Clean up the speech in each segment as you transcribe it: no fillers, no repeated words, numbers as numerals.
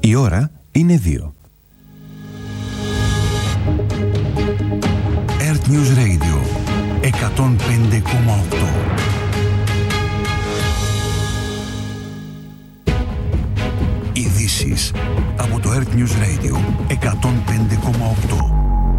Η ώρα είναι 2. Earth News Radio 105,8. Ειδήσεις από το Earth News Radio 105,8.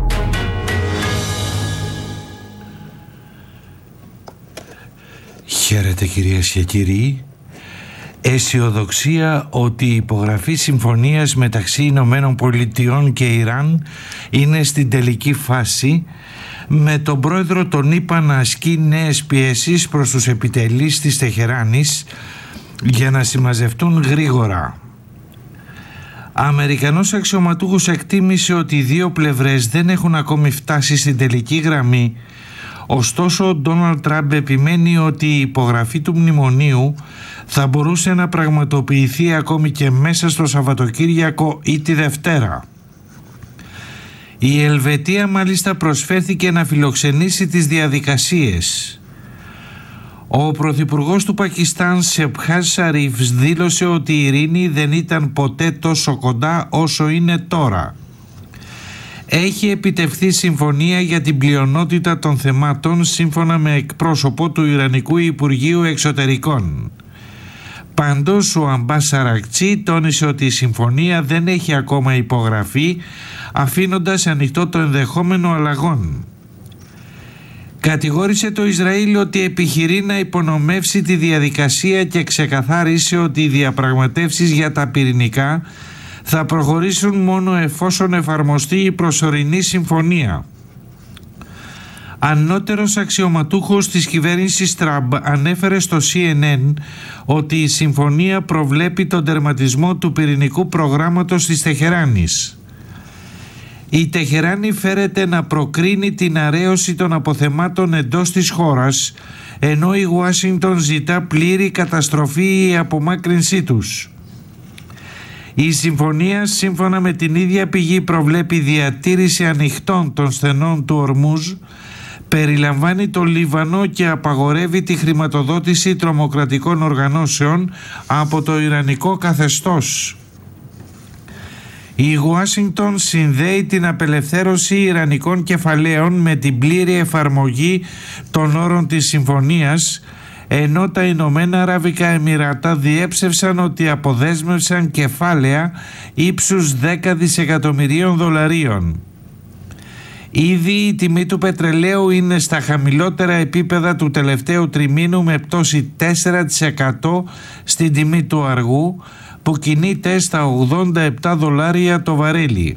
Χαίρετε κυρίες και κύριοι. Αισιοδοξία ότι η υπογραφή συμφωνίας μεταξύ Ηνωμένων Πολιτειών και Ιράν είναι στην τελική φάση, με τον πρόεδρο των ΗΠΑ να ασκεί νέες πιέσεις προς τους επιτελείς της Τεχεράνης για να συμμαζευτούν γρήγορα. Αμερικανός αξιωματούχος εκτίμησε ότι οι δύο πλευρές δεν έχουν ακόμη φτάσει στην τελική γραμμή. Ωστόσο, ο Ντόναλντ Τραμπ επιμένει ότι η υπογραφή του μνημονίου θα μπορούσε να πραγματοποιηθεί ακόμη και μέσα στο Σαββατοκύριακο ή τη Δευτέρα. Η Ελβετία μάλιστα προσφέρθηκε να φιλοξενήσει τις διαδικασίες. Ο πρωθυπουργός του Πακιστάν, Σεπχάζ Σαρίφ, δήλωσε ότι η ειρήνη δεν ήταν ποτέ τόσο κοντά όσο είναι τώρα. Έχει επιτευχθεί συμφωνία για την πλειονότητα των θεμάτων, σύμφωνα με εκπρόσωπο του Ιρανικού Υπουργείου Εξωτερικών. Πάντως, ο Αμπάς Αρακτσί τόνισε ότι η συμφωνία δεν έχει ακόμα υπογραφεί, αφήνοντας ανοιχτό το ενδεχόμενο αλλαγών. Κατηγόρησε το Ισραήλ ότι επιχειρεί να υπονομεύσει τη διαδικασία και ξεκαθάρισε ότι οι διαπραγματεύσεις για τα πυρηνικά θα προχωρήσουν μόνο εφόσον εφαρμοστεί η προσωρινή συμφωνία. Ανώτερος αξιωματούχος της κυβέρνησης Τραμπ ανέφερε στο CNN ότι η συμφωνία προβλέπει τον τερματισμό του πυρηνικού προγράμματος της Τεχεράνης. Η Τεχεράνη φέρεται να προκρίνει την αρέωση των αποθεμάτων εντός της χώρας, ενώ η Ουάσιγκτον ζητά πλήρη καταστροφή ή απομάκρυνσή τους. Η συμφωνία, σύμφωνα με την ίδια πηγή, προβλέπει διατήρηση ανοιχτών των στενών του Ορμούζ, περιλαμβάνει το Λίβανο και απαγορεύει τη χρηματοδότηση τρομοκρατικών οργανώσεων από το Ιρανικό καθεστώς. Η Ουάσιγκτον συνδέει την απελευθέρωση Ιρανικών κεφαλαίων με την πλήρη εφαρμογή των όρων της συμφωνίας, ενώ τα Ηνωμένα Αραβικά Εμιράτα διέψευσαν ότι αποδέσμευσαν κεφάλαια ύψους 10 δισεκατομμυρίων δολαρίων. Ήδη η τιμή του πετρελαίου είναι στα χαμηλότερα επίπεδα του τελευταίου τριμήνου, με πτώση 4% στην τιμή του αργού, που κινείται στα 87 δολάρια το βαρέλι.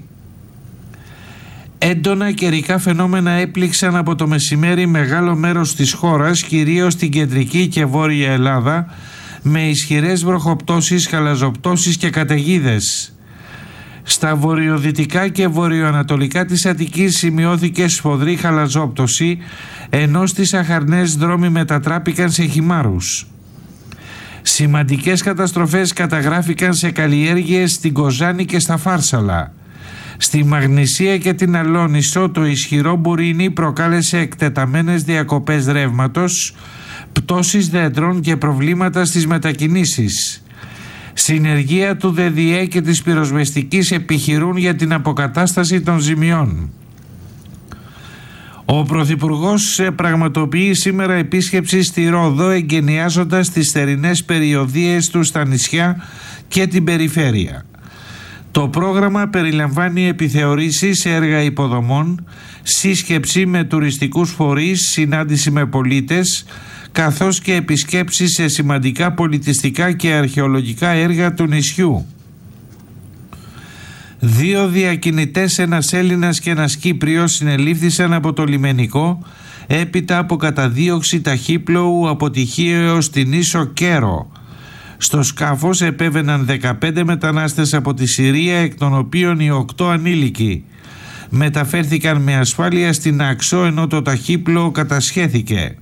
Έντονα καιρικά φαινόμενα έπληξαν από το μεσημέρι μεγάλο μέρος της χώρας, κυρίως στην κεντρική και βόρεια Ελλάδα, με ισχυρές βροχοπτώσεις, χαλαζοπτώσεις και καταιγίδες. Στα βορειοδυτικά και βορειοανατολικά της Αττικής σημειώθηκε σφοδρή χαλαζόπτωση, ενώ στις αχαρνές δρόμοι μετατράπηκαν σε χυμάρους. Σημαντικές καταστροφές καταγράφηκαν σε καλλιέργειες στην Κοζάνη και στα Φάρσαλα. Στη Μαγνησία και την Αλόνισο το ισχυρό μπουρίνι προκάλεσε εκτεταμένες διακοπές ρεύματος, πτώσεις δέντρων και προβλήματα στις μετακινήσεις. Συνεργεία του ΔΔΕ και της πυροσβεστικής επιχειρούν για την αποκατάσταση των ζημιών. Ο Πρωθυπουργός πραγματοποιεί σήμερα επίσκεψη στη Ρόδο, εγκαινιάζοντας τις θερινές περιοδίες του στα νησιά και την περιφέρεια. Το πρόγραμμα περιλαμβάνει επιθεωρήσεις σε έργα υποδομών, σύσκεψη με τουριστικούς φορείς, συνάντηση με πολίτες, καθώς και επισκέψεις σε σημαντικά πολιτιστικά και αρχαιολογικά έργα του νησιού. 2 διακινητές, ένας Έλληνας και ένας Κύπριος, συνελήφθησαν από το λιμενικό έπειτα από καταδίωξη ταχύπλοου αποτυχίου στην ίσο Κέρο. Στο σκάφος επέβαιναν 15 μετανάστες από τη Συρία, εκ των οποίων οι 8 ανήλικοι. Μεταφέρθηκαν με ασφάλεια στην Αξό, ενώ το ταχύπλοο κατασχέθηκε.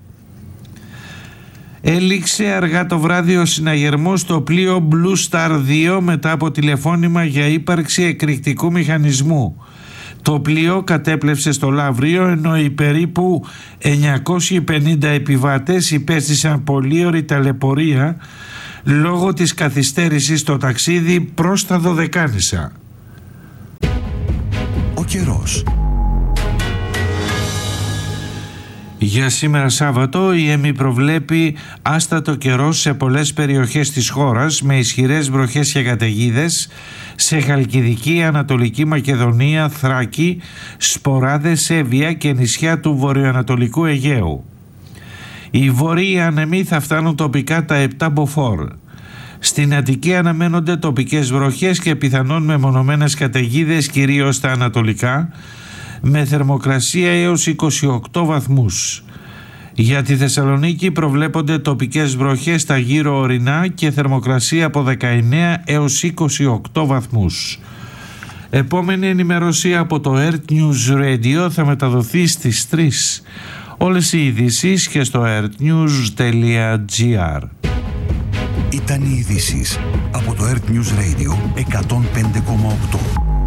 Έληξε αργά το βράδυ ο συναγερμός στο πλοίο Blue Star 2 μετά από τηλεφώνημα για ύπαρξη εκρηκτικού μηχανισμού. Το πλοίο κατέπλευσε στο Λαύριο, ενώ οι περίπου 950 επιβάτες υπέστησαν πολύωρη ταλαιπωρία λόγω της καθυστέρησης στο ταξίδι προς τα Δωδεκάνησα. Ο καιρός. Για σήμερα Σάββατο η ΕΜΗ προβλέπει άστατο καιρό σε πολλές περιοχές της χώρας με ισχυρές βροχές και καταιγίδες σε Χαλκιδική, Ανατολική Μακεδονία, Θράκη, Σποράδες, Εύβοια και νησιά του βορειοανατολικού Αιγαίου. Οι βόρειοι άνεμοι θα φτάνουν τοπικά τα 7 μποφόρ. Στην Αττική αναμένονται τοπικές βροχές και πιθανόν μεμονωμένες καταιγίδες κυρίως στα ανατολικά, με θερμοκρασία έως 28 βαθμούς. Για τη Θεσσαλονίκη προβλέπονται τοπικές βροχές στα γύρω ορεινά και θερμοκρασία από 19 έως 28 βαθμούς. Επόμενη ενημερωσία από το Earth News Radio θα μεταδοθεί στις 3. Όλες οι ειδήσεις και στο earthnews.gr. Ήταν οι ειδήσεις από το Earth News Radio 105,8.